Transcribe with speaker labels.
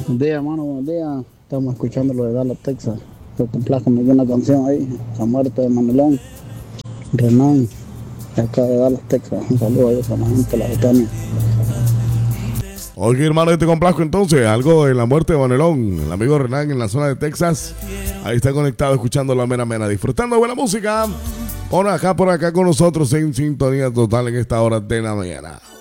Speaker 1: Buenos días, hermano, buenos días. Estamos escuchando lo de Dallas, Texas. Te complazco, me dio una canción ahí, La muerte de Manelón, Renan, de acá de Dallas, Texas. Un saludo a ellos, a la gente de la Betania.
Speaker 2: Ok, hermano, yo te complazco entonces. Algo de La muerte de Manelón, el amigo Renan en la zona de Texas. Ahí está conectado escuchando la mera mera, disfrutando de buena música. Por acá con nosotros en sintonía total en esta hora de la mañana.